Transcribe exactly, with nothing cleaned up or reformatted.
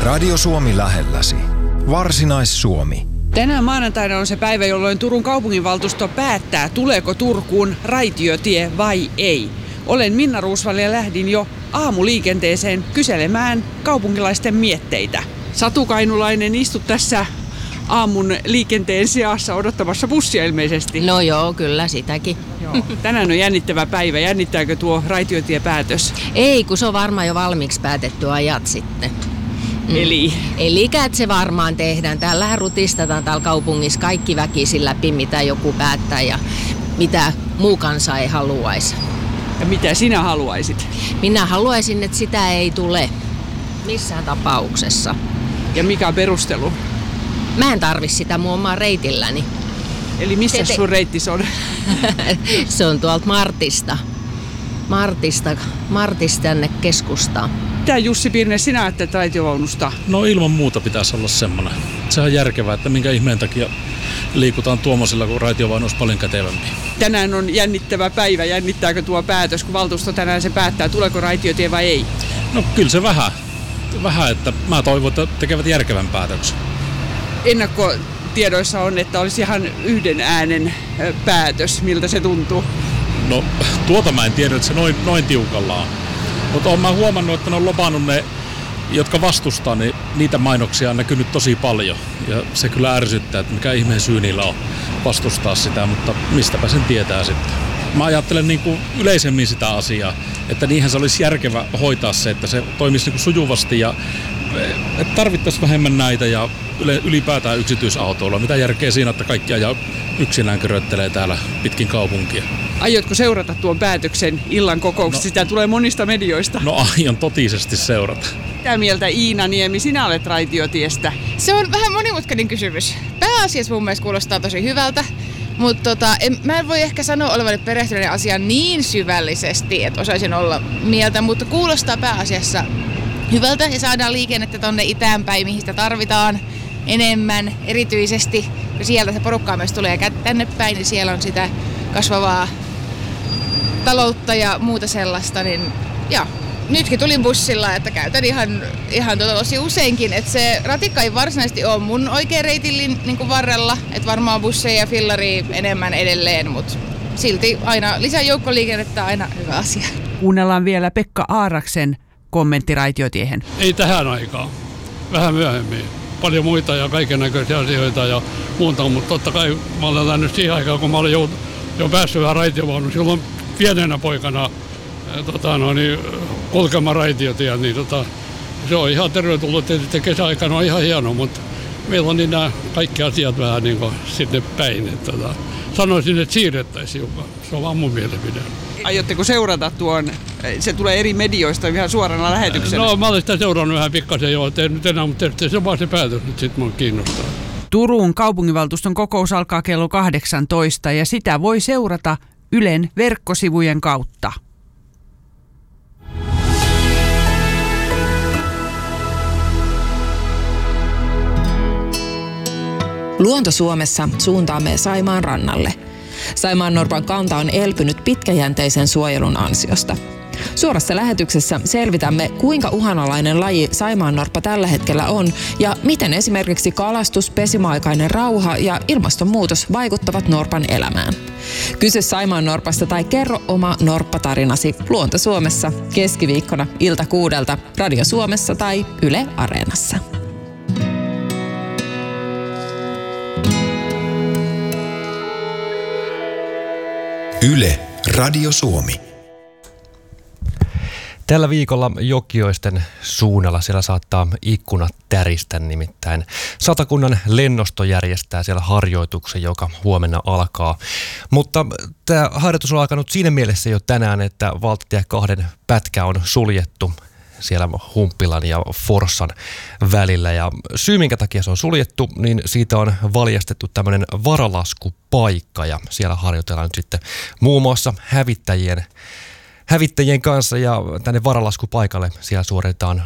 Radio Suomi lähelläsi. Varsinais-Suomi. Tänään maanantaina on se päivä, jolloin Turun kaupunginvaltuusto päättää, tuleeko Turkuun raitiotie vai ei. Olen Minna Ruusvalli ja lähdin jo aamuliikenteeseen kyselemään kaupunkilaisten mietteitä. Satu Kainulainen, istut tässä aamun liikenteen seassa odottamassa bussia ilmeisesti. No joo, kyllä sitäkin. Joo. Tänään on jännittävä päivä. Jännittääkö tuo raitiotiepäätös? Ei, kun se on varmaan jo valmiiksi päätetty ajat sitten. Mm. Eli? Eli se varmaan tehdään. Täällähän rutistetaan täällä kaupungissa kaikki väkisin läpi, mitä joku päättää ja mitä muu kansa ei haluaisi. Ja mitä sinä haluaisit? Minä haluaisin, että sitä ei tule missään tapauksessa. Ja mikä on perustelu? Mä en tarvi sitä mun omaa reitilläni. Eli missä te... sun reittis on? Se on tuolta Martista. Martista, Martista tänne keskustaan. Mitä Jussi Pirne sinä ajattelet raitiovaunusta? No ilman muuta pitäisi olla semmoinen. Se on järkevää, että minkä ihmeen takia liikutaan tuommoisilla, kun raitiovaunu olisi paljon kätevämpi. Tänään on jännittävä päivä. Jännittääkö tuo päätös, kun valtuusto tänään se päättää, tuleeko raitiotie vai ei? No kyllä se vähän. Vähän, että mä toivon, että tekevät järkevän päätöksen. Ennakkotiedoissa on, että olisi ihan yhden äänen päätös. Miltä se tuntuu? No tuota mä en tiedä, että se noin, noin tiukalla on. Mutta olen mä huomannut, että ne on lopannut ne, jotka vastustaa, niin niitä mainoksia on näkynyt tosi paljon. Ja se kyllä ärsyttää, että mikä ihmeen syy niillä on vastustaa sitä, mutta mistäpä sen tietää sitten. Mä ajattelen niin kuin yleisemmin sitä asiaa, että niinhän se olisi järkevä hoitaa se, että se toimisi niin kuin sujuvasti ja että tarvittaisiin vähemmän näitä ja ylipäätään yksityisautoilla. Mitä järkeä siinä, että kaikki ajaa yksinään köröttelee täällä pitkin kaupunkia? Aiotko seurata tuon päätöksen illan kokouksesta? No, sitä tulee monista medioista. No aion totisesti seurata. Mitä mieltä Iina Niemi, sinä olet raitiotiestä? Se on vähän monimutkainen kysymys. Pääasiassa mun mielestä kuulostaa tosi hyvältä. Mutta tota, en, mä en voi ehkä sanoa olevani perehtyneen asiaan niin syvällisesti, että osaisin olla mieltä, mutta kuulostaa pääasiassa hyvältä ja saadaan liikennettä tonne itään päin, mihin sitä tarvitaan enemmän. Erityisesti, kun sieltä se porukkaa myös tulee tänne päin, niin siellä on sitä kasvavaa taloutta ja muuta sellaista, niin joo. Nytkin tulin bussilla, että käytän ihan, ihan tosi useinkin, että se ratikka ei varsinaisesti ole mun oikea reitin niin kuin varrella, että varmaan busseja ja fillaria enemmän edelleen, mutta silti aina lisää joukkoliikennettä aina hyvä asia. Kuunnellaan vielä Pekka Aaraksen kommentti raitiotiehen. Ei tähän aikaan, vähän myöhemmin. Paljon muita ja kaikennäköisiä asioita ja muuta, mutta totta kai mä olen lähtenyt siihen aikaan, kun mä olin jo, jo päässyt vähän raitiovaunuun silloin pienenä poikana. Tota, no, niin, kulkemaan raitiotien, niin tota, se on ihan tervetullut. Tietysti kesäaikana on ihan hieno, mutta meillä on niin nämä kaikki asiat vähän niin kuin sinne päin. Että, tota, sanoisin, että siirrettäisiin hiukan. Se on vaan mun mielipide. Aiotteko seurata tuon, se tulee eri medioista ihan suorana lähetyksenä? No mä olen sitä seurannut vähän pikkasen jo, että nyt enää, mutta se on vaan se päätös, että sitten mun kiinnostaa. Turun kaupunginvaltuuston kokous alkaa kello kahdeksantoista ja sitä voi seurata Ylen verkkosivujen kautta. Luonto Suomessa suuntaamme Saimaan rannalle. Saimaannorpan kanta on elpynyt pitkäjänteisen suojelun ansiosta. Suorassa lähetyksessä selvitämme, kuinka uhanalainen laji saimaannorppa tällä hetkellä on ja miten esimerkiksi kalastus, pesimäaikainen rauha ja ilmastonmuutos vaikuttavat norpan elämään. Kysy saimaannorpasta tai kerro oma norppatarinasi Luonto Suomessa keskiviikkona ilta kuudelta Radio Suomessa tai Yle Areenassa. Yle, Radio Suomi. Tällä viikolla Jokioisten suunnalla siellä saattaa ikkunat täristä, nimittäin Satakunnan lennosto järjestää siellä harjoituksen, joka huomenna alkaa. Mutta tämä harjoitus on alkanut siinä mielessä jo tänään, että valtatie kahden pätkä on suljettu siellä Humppilan ja Forssan välillä. Ja syy, minkä takia se on suljettu, niin siitä on valjastettu tämmöinen varalaskupaikka ja siellä harjoitellaan nyt sitten muun muassa hävittäjien, hävittäjien kanssa ja tänne varalaskupaikalle siellä suoritetaan